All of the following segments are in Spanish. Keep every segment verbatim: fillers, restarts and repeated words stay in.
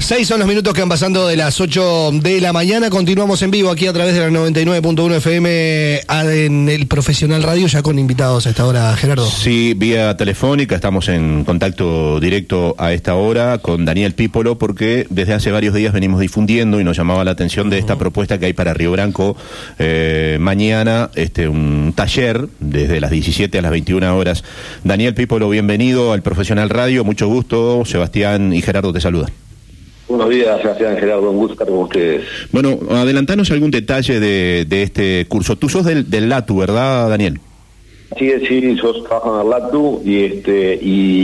Seis son los minutos que han pasado de las ocho de la mañana. Continuamos en vivo aquí a través de la noventa y nueve punto uno F M en el Profesional Radio, ya con invitados a esta hora, Gerardo. Sí, vía telefónica, estamos en contacto directo a esta hora con Daniel Pípolo, porque desde hace varios días venimos difundiendo y nos llamaba la atención de esta uh-huh. propuesta que hay para Río Branco eh, mañana, este un taller desde las diecisiete a las veintiuna horas. Daniel Pípolo, bienvenido al Profesional Radio, mucho gusto. Sebastián y Gerardo te saludan. Buenos días, Sebastián, Gerardo, un gusto estar con ustedes. Bueno, adelantanos algún detalle de, de este curso. Tú sos del, del LATU, ¿verdad, Daniel? Sí, sí, yo trabajo en el LATU y, este,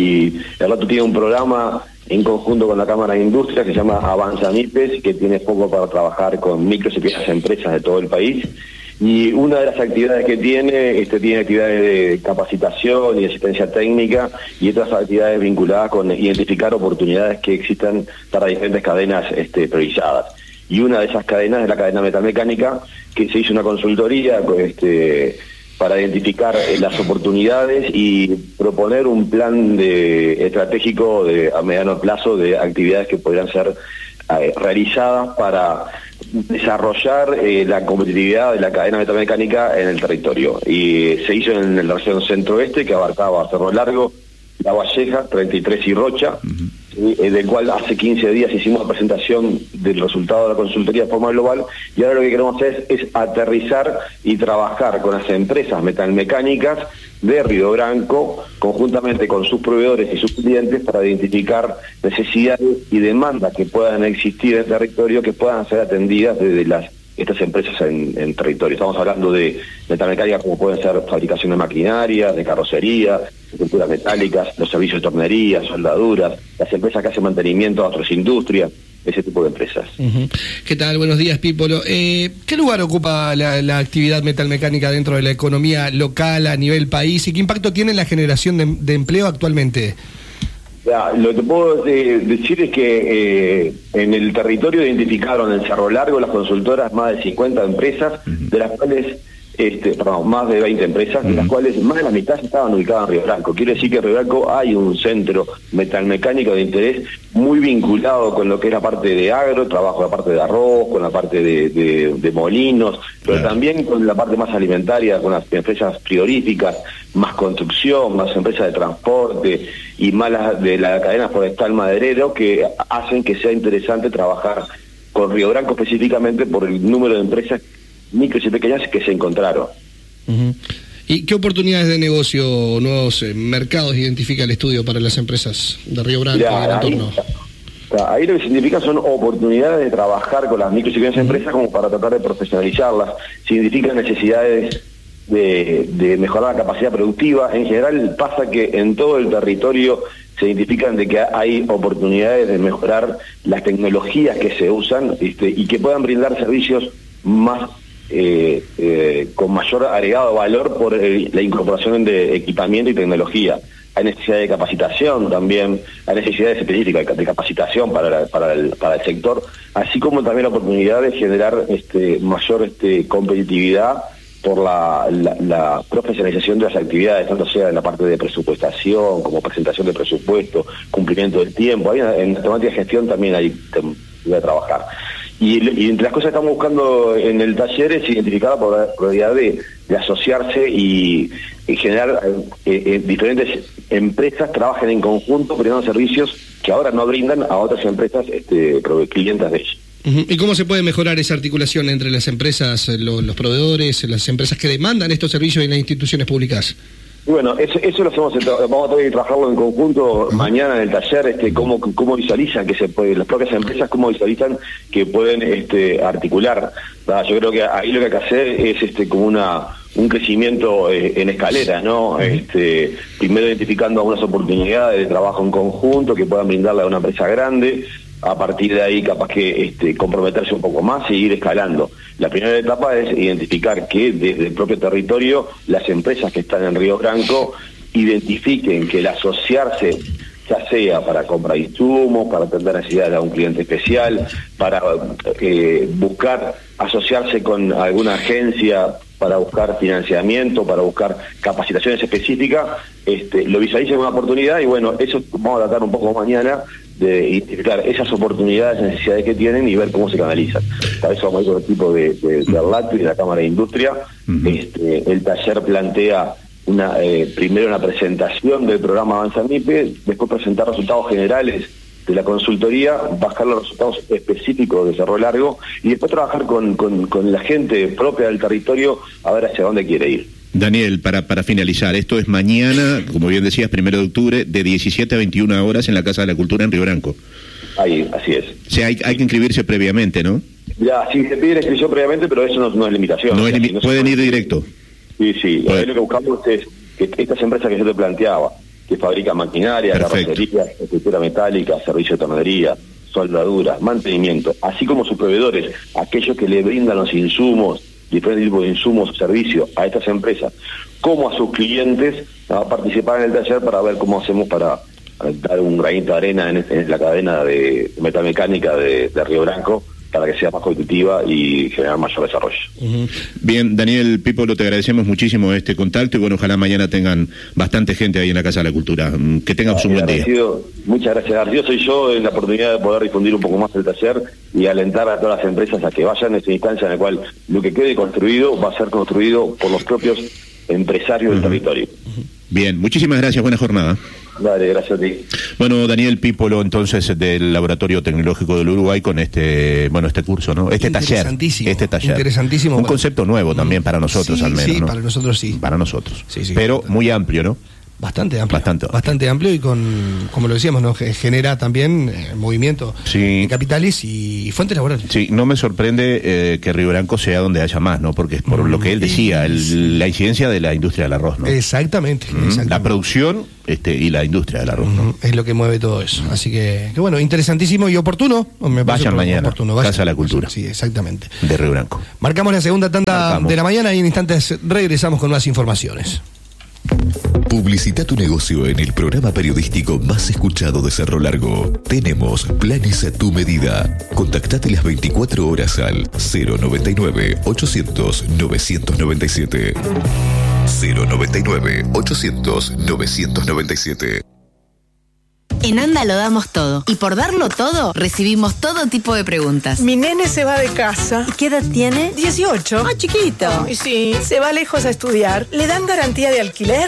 y el LATU tiene un programa en conjunto con la Cámara de Industria que se llama Avanza MIPES, que tiene foco para trabajar con micros y pequeñas empresas de todo el país. Y una de las actividades que tiene, este tiene actividades de capacitación y asistencia técnica y otras actividades vinculadas con identificar oportunidades que existan para diferentes cadenas este, priorizadas. Y una de esas cadenas es la cadena metalmecánica, que se hizo una consultoría este, para identificar las oportunidades y proponer un plan de, estratégico de, a mediano plazo de actividades que podrían ser eh, realizadas para desarrollar eh, la competitividad de la cadena metalmecánica en el territorio. Y se hizo en la región centro-oeste, que abarcaba Cerro Largo, La Valleja, treinta y tres y Rocha, uh-huh. eh, del cual hace quince días hicimos la presentación del resultado de la consultoría de forma global, y ahora lo que queremos hacer es, es aterrizar y trabajar con las empresas metalmecánicas de Río Branco, conjuntamente con sus proveedores y sus clientes, para identificar necesidades y demandas que puedan existir en el territorio, que puedan ser atendidas desde las estas empresas en, en territorio. Estamos hablando de metalmecánica como pueden ser fabricación de maquinaria, de carrocería, de estructuras metálicas, los servicios de tornería, soldaduras, las empresas que hacen mantenimiento a otras industrias, ese tipo de empresas. Uh-huh. ¿Qué tal? Buenos días, Pípolo. Eh, ¿Qué lugar ocupa la, la actividad metalmecánica dentro de la economía local a nivel país y qué impacto tiene en la generación de, de empleo actualmente? Ya, lo que puedo eh, decir es que eh, en el territorio identificaron en Cerro Largo las consultoras más de cincuenta empresas, uh-huh. de las cuales, este, perdón, más de veinte empresas, uh-huh. de las cuales más de la mitad estaban ubicadas en Río Branco. Quiere decir que en Río Branco hay un centro metalmecánico de interés muy vinculado con lo que es la parte de agro, trabajo la parte de arroz, con la parte de, de, de molinos, pero claro. también con la parte más alimentaria, con las empresas frigoríficas, más construcción, más empresas de transporte y más la, de la cadena forestal maderero, que hacen que sea interesante trabajar con Río Branco específicamente por el número de empresas micros y pequeñas que se encontraron. Uh-huh. ¿Y qué oportunidades de negocio, nuevos eh, mercados identifica el estudio para las empresas de Río Branco y del entorno? Ahí, ahí lo que significa son oportunidades de trabajar con las micros y pequeñas uh-huh. empresas como para tratar de profesionalizarlas. Significa necesidades de, de mejorar la capacidad productiva. En general pasa que en todo el territorio se identifican de que hay oportunidades de mejorar las tecnologías que se usan este, y que puedan brindar servicios más Eh, eh, con mayor agregado valor por el, la incorporación de equipamiento y tecnología. Hay necesidad de capacitación también, hay necesidades específicas de capacitación para, la, para, el, para el sector, así como también la oportunidad de generar este, mayor este, competitividad por la, la, la profesionalización de las actividades, tanto sea en la parte de presupuestación, como presentación de presupuesto, cumplimiento del tiempo. Hay una, en la temática de gestión también hay que trabajar. Y, y entre las cosas que estamos buscando en el taller es identificar la probabilidad de, de asociarse y, y generar eh, eh, diferentes empresas trabajen en conjunto brindando servicios que ahora no brindan a otras empresas este, clientes de ellos. Uh-huh. ¿Y cómo se puede mejorar esa articulación entre las empresas, los, los proveedores, las empresas que demandan estos servicios y las instituciones públicas? Bueno, eso, eso lo hacemos, vamos a tener que trabajarlo en conjunto uh-huh. mañana en el taller, este, cómo, cómo visualizan que se puede, las propias empresas cómo visualizan que pueden este, articular. ¿Verdad? Yo creo que ahí lo que hay que hacer es este como una un crecimiento eh, en escalera, ¿no? Uh-huh. Este, primero identificando algunas oportunidades de trabajo en conjunto que puedan brindarle a una empresa grande. A partir de ahí capaz que este, comprometerse un poco más y ir escalando. La primera etapa es identificar que desde el propio territorio las empresas que están en Río Branco identifiquen que el asociarse, ya sea para compra de insumos, para atender necesidades a un cliente especial, para eh, buscar asociarse con alguna agencia para buscar financiamiento, para buscar capacitaciones específicas, este, lo visualicen como una oportunidad y bueno, eso vamos a tratar un poco mañana de identificar esas oportunidades, necesidades que tienen y ver cómo se canalizan. Para eso vamos a ir con el equipo de, de, de Arlatu y de la Cámara de Industria. Uh-huh. Este, el taller plantea una eh, primero una presentación del programa Avanza MIPE, después presentar resultados generales de la consultoría, bajar los resultados específicos de Cerro Largo y después trabajar con, con, con la gente propia del territorio a ver hacia dónde quiere ir. Daniel, para, para finalizar, esto es mañana, como bien decías, primero de octubre, de diecisiete a veintiuna horas en la Casa de la Cultura en Río Branco. Ahí, así es. O sea, hay, hay que inscribirse previamente, ¿no? Ya, sí, se pide la inscripción previamente, pero eso no, no es limitación. No o es sea, limi- si no pueden se... ir directo. Sí, sí, Puede. ahí lo que buscamos es que estas empresas que yo te planteaba, que fabrican maquinaria, carrocería, estructura metálica, servicio de tornería, soldaduras, mantenimiento, así como sus proveedores, aquellos que le brindan los insumos, diferentes tipos de insumos o servicios a estas empresas, como a sus clientes, a participar en el taller para ver cómo hacemos para, para dar un granito de arena en, en la cadena de metalmecánica de, de Río Branco, para que sea más competitiva y generar mayor desarrollo. Uh-huh. Bien, Daniel Pípolo, te agradecemos muchísimo este contacto y bueno, ojalá mañana tengan bastante gente ahí en la Casa de la Cultura. Que tengas un buen día. Muchas gracias, García. Soy yo en la oportunidad de poder difundir un poco más el taller y alentar a todas las empresas a que vayan a esa instancia en la cual lo que quede construido va a ser construido por los propios empresarios uh-huh. del territorio. Uh-huh. Bien, muchísimas gracias, buena jornada. Dale, gracias a ti. Bueno, Daniel Pípolo, entonces, del Laboratorio Tecnológico del Uruguay con este, bueno, este curso, ¿no? Este taller. Este taller. Interesantísimo. Un bueno. concepto nuevo también para nosotros, sí, al menos, sí, ¿no? para nosotros sí. Para nosotros. Sí, sí, pero bastante. muy amplio, ¿no? Bastante amplio. Bastante. Bastante amplio y con, como lo decíamos, ¿no? Genera también eh, movimiento sí. de capitales y fuentes laborales. Sí, no me sorprende eh, que Río Branco sea donde haya más, ¿no? Porque es por mm, lo que él decía, el, la incidencia de la industria del arroz, ¿no? Exactamente. Mm, exactamente. La producción este, y la industria del arroz, ¿no? Mm, es lo que mueve todo eso. Así que, que bueno, interesantísimo y oportuno. Me vayan mañana. Oportuno. Vayan. Casa de la Cultura. Sí, exactamente. De Río Branco. Marcamos la segunda tanda Marcamos. de la mañana y en instantes regresamos con más informaciones. Publicita tu negocio en el programa periodístico más escuchado de Cerro Largo. Tenemos planes a tu medida. Contactate las veinticuatro horas al cero noventa y nueve, ochocientos, novecientos noventa y siete. cero noventa y nueve, ochocientos, novecientos noventa y siete. En ANDA lo damos todo. Y por darlo todo, recibimos todo tipo de preguntas. Mi nene se va de casa. ¿Y qué edad tiene? dieciocho. Ah, chiquito. Y sí, se va lejos a estudiar. ¿Le dan garantía de alquiler?